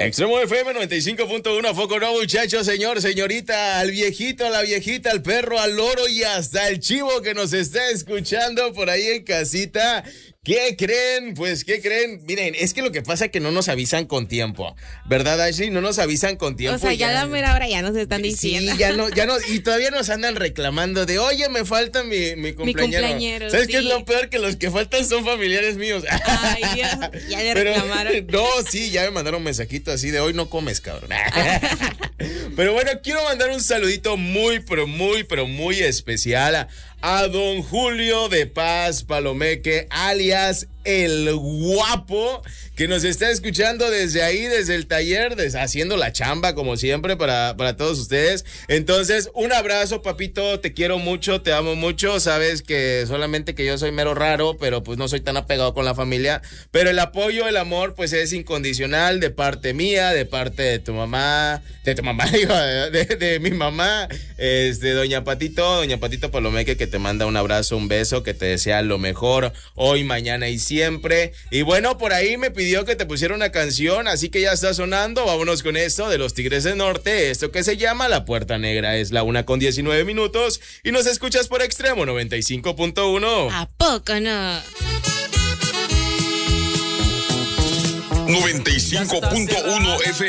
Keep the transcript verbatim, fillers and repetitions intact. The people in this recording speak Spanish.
Extremo F M noventa y cinco punto uno, foco no, muchachos, señor, señorita, al viejito, a la viejita, al perro, al loro y hasta el chivo que nos está escuchando por ahí en casita. ¿Qué creen? Pues, ¿qué creen? Miren, es que lo que pasa es que no nos avisan con tiempo, ¿verdad, Ashley? No nos avisan con tiempo. O sea, ya, ya la mera hora ya nos están diciendo. Sí, ya no, ya no, y todavía nos andan reclamando de, oye, me falta mi, mi cumpleañero. Mi cumpleañero, ¿sabes sí. qué es lo peor? Que los que faltan son familiares míos. Ay, Dios, ya le Pero, reclamaron. No, sí, ya me mandaron un mensajito así de, hoy no comes, cabrón. Pero bueno, quiero mandar un saludito muy, pero muy, pero muy especial a, a don Julio de Paz Palomeque, alias El Guapo, que nos está escuchando desde ahí, desde el taller, desde, haciendo la chamba, como siempre, para, para todos ustedes. Entonces, un abrazo, papito, te quiero mucho, te amo mucho. Sabes que solamente que yo soy mero raro, pero pues no soy tan apegado con la familia. Pero el apoyo, el amor, pues es incondicional de parte mía, de parte de tu mamá, de tu mamá, digo, de, de mi mamá, este, doña Patito, doña Patito Palomeque, que te manda un abrazo, un beso, que te desea lo mejor hoy, mañana y siempre. Y bueno, por ahí me pidió que te pusiera una canción, así que ya está sonando. Vámonos con esto de los Tigres del Norte, esto que se llama La Puerta Negra. Es la una con diecinueve minutos y nos escuchas por Extremo noventa y cinco punto uno. ¿A poco no? noventa y cinco punto uno F M.